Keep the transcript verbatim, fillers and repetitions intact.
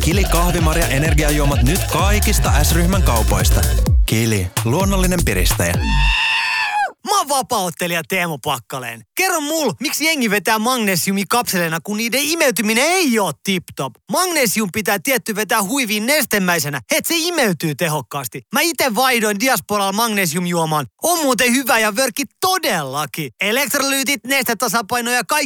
Kili kahvimarja energiajuomat nyt kaikista S-ryhmän kaupoista. Kili, luonnollinen piristäjä. Mä oon vapaa-ottelija Teemu Pakkaleen. Kerro mul, miksi jengi vetää magnesiumi kapseleina, kun niiden imeytyminen ei oo tip-top. Magnesium pitää tietty vetää huiviin nestemäisenä, et se imeytyy tehokkaasti. Mä ite vaihdoin Diasporalla magnesiumjuomaan. On muuten hyvä ja vörkki todellakin. Elektrolyytit, nestetasapaino ja kaikki